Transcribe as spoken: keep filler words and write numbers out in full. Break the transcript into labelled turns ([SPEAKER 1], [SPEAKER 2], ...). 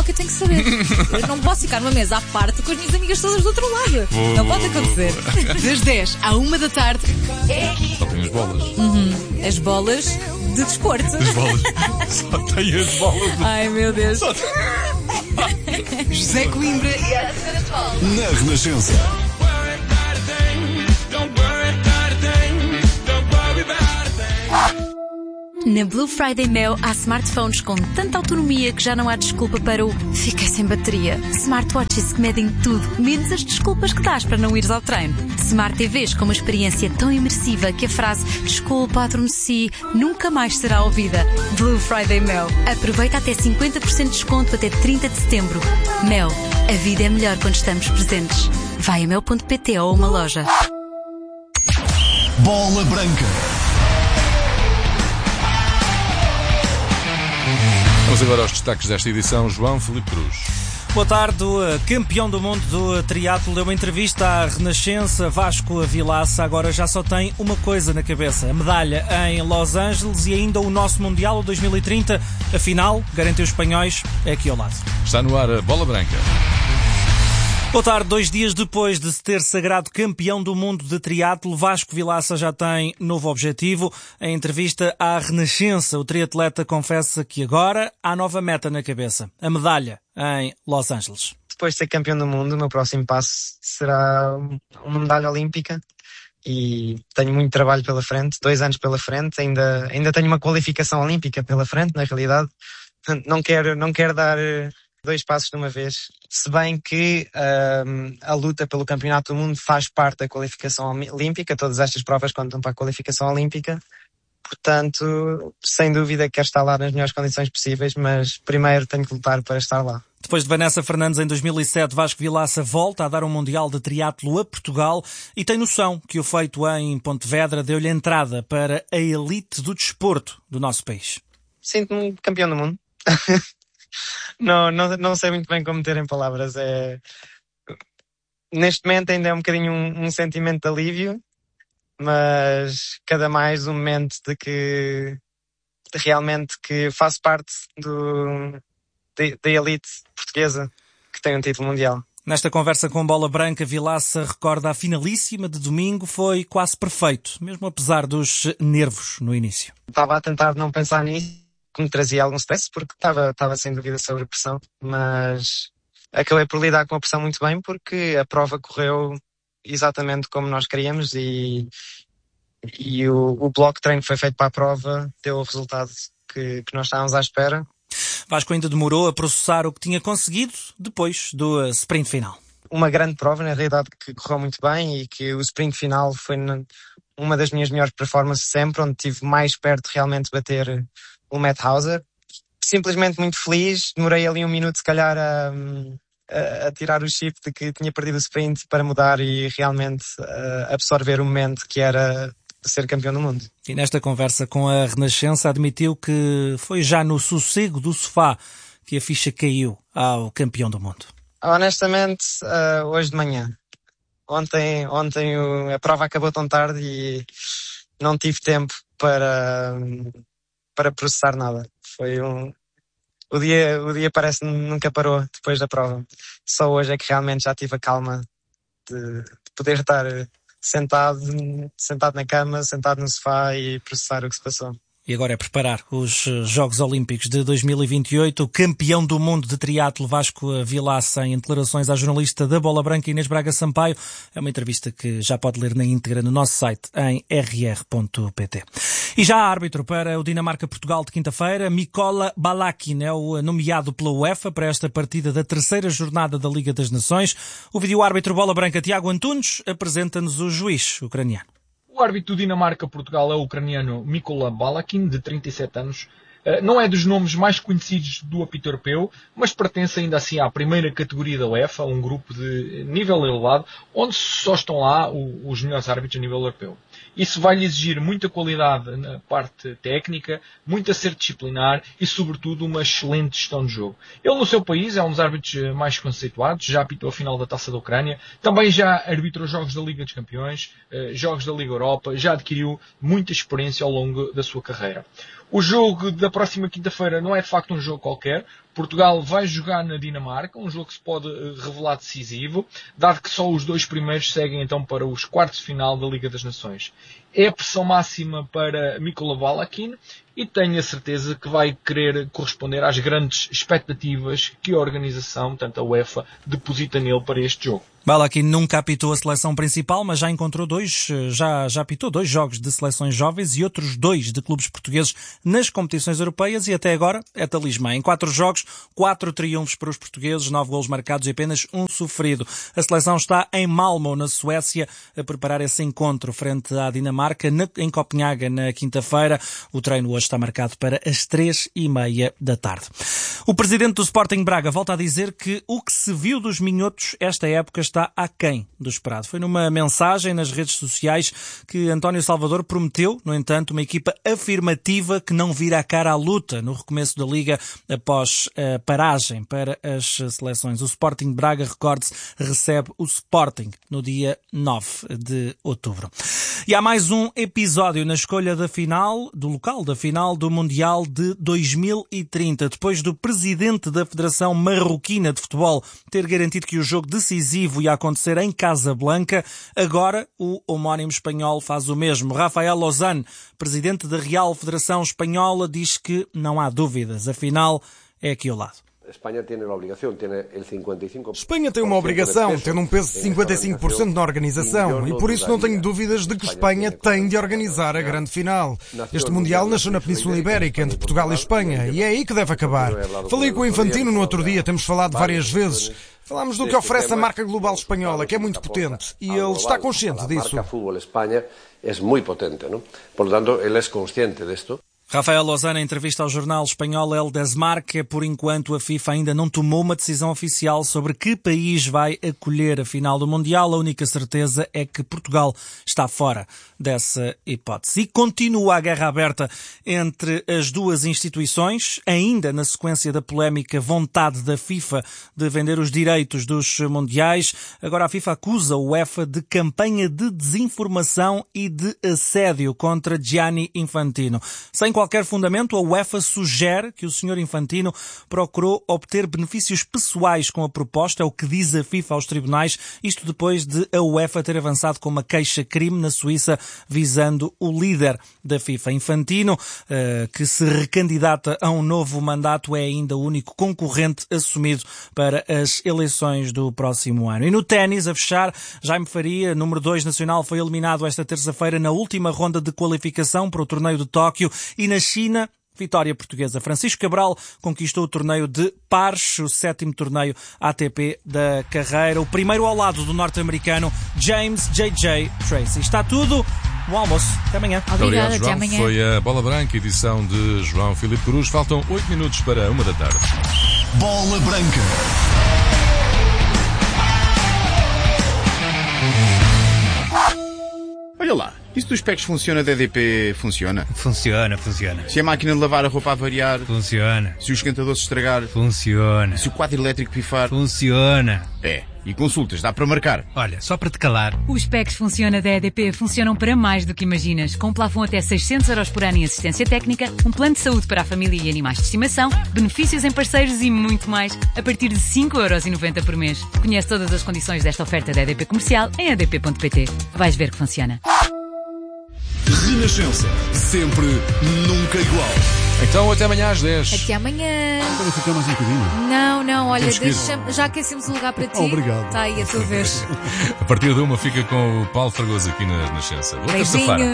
[SPEAKER 1] que eu tenho que saber. Eu não posso ficar numa mesa à parte com as minhas amigas todas do outro lado.
[SPEAKER 2] Boa,
[SPEAKER 1] não
[SPEAKER 2] boa,
[SPEAKER 1] pode acontecer.
[SPEAKER 3] Das dez à uma da tarde. É aqui.
[SPEAKER 2] Só tem as bolas.
[SPEAKER 1] Uhum. As bolas de desporto.
[SPEAKER 2] As bolas. Só tem as bolas. De...
[SPEAKER 1] Ai, meu Deus.
[SPEAKER 2] Só...
[SPEAKER 3] José Coimbra e a Ana Paulo.
[SPEAKER 4] Na Renascença.
[SPEAKER 5] Na Blue Friday Mel há smartphones com tanta autonomia que já não há desculpa para o fiquei sem bateria. Smartwatches que medem tudo, menos as desculpas que dás para não ires ao treino. Smart T Vs com uma experiência tão imersiva que a frase desculpa, adormeci nunca mais será ouvida. Blue Friday Mel. Aproveita até cinquenta por cento de desconto até trinta de setembro. Mel. A vida é melhor quando estamos presentes. Vai a mel ponto pt ou a uma loja.
[SPEAKER 4] Bola Branca.
[SPEAKER 2] Vamos agora aos destaques desta edição. João Filipe Cruz.
[SPEAKER 6] Boa tarde. O campeão do mundo do triatlo deu uma entrevista à Renascença. Vasco Vilaça agora já só tem uma coisa na cabeça: a medalha em Los Angeles e ainda o nosso Mundial dois mil e trinta. A final, garantiu os espanhóis, é aqui ao lado.
[SPEAKER 2] Está no ar a Bola Branca.
[SPEAKER 6] Boa tarde. Dois dias depois de se ter sagrado campeão do mundo de triatlo, Vasco Vilaça já tem novo objetivo. Em entrevista à Renascença, o triatleta confessa que agora há nova meta na cabeça: a medalha em Los Angeles.
[SPEAKER 7] Depois de ser campeão do mundo, o meu próximo passo será uma medalha olímpica e tenho muito trabalho pela frente, dois anos pela frente, ainda, ainda tenho uma qualificação olímpica pela frente, na realidade. Não quero, não quero dar dois passos de uma vez, se bem que um, a luta pelo campeonato do mundo faz parte da qualificação olímpica, todas estas provas contam para a qualificação olímpica, portanto, sem dúvida quero estar lá nas melhores condições possíveis, mas primeiro tenho que lutar para estar lá.
[SPEAKER 6] Depois de Vanessa Fernandes em dois mil e sete, Vasco Vilaça volta a dar um Mundial de Triatlo a Portugal e tem noção que o feito em Pontevedra deu-lhe entrada para a elite do desporto do nosso país.
[SPEAKER 7] Sinto-me campeão do mundo. Não, não, não sei muito bem como ter em palavras. É... Neste momento ainda é um bocadinho um, um sentimento de alívio, mas cada mais um momento de que de realmente que faço parte do, de, da elite portuguesa que tem um título mundial.
[SPEAKER 6] Nesta conversa com Bola Branca, Vilaça recorda a finalíssima de domingo, foi quase perfeito, mesmo apesar dos nervos no início.
[SPEAKER 7] Estava a tentar não pensar nisso, que me trazia algum stress, porque estava, estava sem dúvida sobre pressão, mas acabei por lidar com a pressão muito bem, porque a prova correu exatamente como nós queríamos e, e o, o bloco de treino que foi feito para a prova deu o resultado que, que nós estávamos à espera.
[SPEAKER 6] Vasco ainda demorou a processar o que tinha conseguido depois do sprint final.
[SPEAKER 7] Uma grande prova, na realidade, que correu muito bem e que o sprint final foi uma das minhas melhores performances sempre, onde estive mais perto de realmente bater o Matt Hauser. Simplesmente muito feliz, demorei ali um minuto se calhar a, a, a tirar o chip de que tinha perdido o sprint para mudar e realmente a absorver o momento que era ser campeão do mundo.
[SPEAKER 6] E nesta conversa com a Renascença admitiu que foi já no sossego do sofá que a ficha caiu ao campeão do mundo.
[SPEAKER 7] Honestamente, uh, hoje de manhã. Ontem, ontem o, a prova acabou tão tarde e não tive tempo para... para processar nada. Foi um... O dia, o dia parece que nunca parou depois da prova. Só hoje é que realmente já tive a calma de, de poder estar sentado, sentado na cama, sentado no sofá e processar o que se passou.
[SPEAKER 6] E agora é preparar os Jogos Olímpicos de dois mil e vinte e oito. O campeão do mundo de triatlo, Vasco Vilaça, em declarações à jornalista da Bola Branca, Inês Braga Sampaio. É uma entrevista que já pode ler na íntegra no nosso site em r r ponto p t. E já há árbitro para o Dinamarca-Portugal de quinta-feira. Mikola Balakin é o nomeado pela UEFA para esta partida da terceira jornada da Liga das Nações. O vídeo-árbitro Bola Branca, Tiago Antunes, apresenta-nos o juiz ucraniano.
[SPEAKER 8] O árbitro do Dinamarca-Portugal é o ucraniano Mikola Balakin, de trinta e sete anos. Não é dos nomes mais conhecidos do apito europeu, mas pertence ainda assim à primeira categoria da UEFA, um grupo de nível elevado, onde só estão lá os melhores árbitros a nível europeu. Isso vai-lhe exigir muita qualidade na parte técnica, muito acerto disciplinar e, sobretudo, uma excelente gestão de jogo. Ele, no seu país, é um dos árbitros mais conceituados, já apitou a final da Taça da Ucrânia, também já arbitrou jogos da Liga dos Campeões, jogos da Liga Europa, já adquiriu muita experiência ao longo da sua carreira. O jogo da próxima quinta-feira não é de facto um jogo qualquer, Portugal vai jogar na Dinamarca, um jogo que se pode revelar decisivo, dado que só os dois primeiros seguem então para os quartos de final da Liga das Nações. É a pressão máxima para Mikola Balakin e tenho a certeza que vai querer corresponder às grandes expectativas que a organização, tanto a UEFA, deposita nele para este jogo.
[SPEAKER 6] Balakin nunca apitou a seleção principal, mas já encontrou dois, já, já apitou dois jogos de seleções jovens e outros dois de clubes portugueses nas competições europeias e até agora é talismã. Em quatro jogos, quatro triunfos para os portugueses, nove golos marcados e apenas um sofrido. A seleção está em Malmö, na Suécia, a preparar esse encontro frente à Dinamarca, na, em Copenhaga, na quinta-feira. O treino hoje está marcado para as três e meia da tarde. O presidente do Sporting Braga volta a dizer que o que se viu dos minhotos esta época está aquém do esperado. Foi numa mensagem nas redes sociais que António Salvador prometeu, no entanto, uma equipa afirmativa que não vira a cara à luta no recomeço da Liga após a paragem para as seleções. O Sporting Braga, recorde-se, recebe o Sporting no dia nove de outubro. E há mais um episódio na escolha da final, do local da final do Mundial de dois mil e trinta. Depois do presidente da Federação Marroquina de Futebol ter garantido que o jogo decisivo ia acontecer em Casablanca, agora o homónimo espanhol faz o mesmo. Rafael Lozano, presidente da Real Federação Espanhola, diz que não há dúvidas. A final é aqui ao lado.
[SPEAKER 4] Espanha tem uma obrigação, tem el cincuenta y cinco por ciento.
[SPEAKER 3] Espanha tem uma obrigação, tendo um peso de cinquenta e cinco por cento na organização, e por isso não tenho dúvidas de que Espanha tem de organizar a grande final. Este Mundial nasceu na Península Ibérica, entre Portugal e Espanha, e é aí que deve acabar. Falei com o Infantino no outro dia, temos falado várias vezes. Falámos do que oferece a marca global espanhola, que é muito potente, e ele está consciente disso.
[SPEAKER 4] A marca Fútbol Espanha é muito potente, não? Por lo tanto, ele é consciente disto.
[SPEAKER 6] Rafael Lozano, em entrevista ao jornal espanhol El Desmarque, por enquanto a FIFA ainda não tomou uma decisão oficial sobre que país vai acolher a final do Mundial. A única certeza é que Portugal está fora dessa hipótese. E continua a guerra aberta entre as duas instituições, ainda na sequência da polémica vontade da FIFA de vender os direitos dos mundiais. Agora a FIFA acusa o UEFA de campanha de desinformação e de assédio contra Gianni Infantino. Sem qualquer fundamento, a UEFA sugere que o senhor Infantino procurou obter benefícios pessoais com a proposta, é o que diz a FIFA aos tribunais, isto depois de a UEFA ter avançado com uma queixa-crime na Suíça visando o líder da FIFA. Infantino, que se recandidata a um novo mandato, é ainda o único concorrente assumido para as eleições do próximo ano. E no ténis, a fechar, Jaime Faria, número dois nacional, foi eliminado esta terça-feira na última ronda de qualificação para o torneio de Tóquio. E na China, vitória portuguesa. Francisco Cabral conquistou o torneio de pares, o sétimo torneio A T P da carreira, o primeiro ao lado do norte-americano James J J Tracy. Está tudo. Bom almoço. Até amanhã.
[SPEAKER 1] Obrigada,
[SPEAKER 2] Obrigado,
[SPEAKER 1] até amanhã.
[SPEAKER 2] Foi a Bola Branca, edição de João Filipe Cruz. Faltam oito minutos para uma da tarde.
[SPEAKER 9] Bola Branca.
[SPEAKER 10] Olha lá, isso dos packs funciona da E D P funciona?
[SPEAKER 11] Funciona, funciona.
[SPEAKER 10] Se a máquina de lavar a roupa a variar?
[SPEAKER 11] Funciona.
[SPEAKER 10] Se o esquentador se estragar?
[SPEAKER 11] Funciona.
[SPEAKER 10] Se o quadro elétrico pifar?
[SPEAKER 11] Funciona.
[SPEAKER 10] É, e consultas, dá para marcar?
[SPEAKER 11] Olha, só para te calar.
[SPEAKER 12] Os packs funciona da E D P funcionam para mais do que imaginas. Com um plafond até seiscentos euros por ano em assistência técnica, um plano de saúde para a família e animais de estimação, benefícios em parceiros e muito mais, a partir de cinco euros e noventa por mês. Conhece todas as condições desta oferta da E D P Comercial em e d p ponto p t. Vais ver que funciona.
[SPEAKER 9] Renascença. Sempre, nunca igual.
[SPEAKER 2] Então, até amanhã às dez.
[SPEAKER 1] Até amanhã.
[SPEAKER 9] Para ficar mais um bocadinho.
[SPEAKER 1] Não, não, olha,
[SPEAKER 2] Temos que ir.
[SPEAKER 1] deixa, já aquecemos o lugar para ti.
[SPEAKER 9] Obrigado.
[SPEAKER 1] Está aí a tua vez.
[SPEAKER 2] A partir de uma fica com o Paulo Fragoso aqui na Renascença. Boa
[SPEAKER 1] Beijinho.
[SPEAKER 2] terça-feira.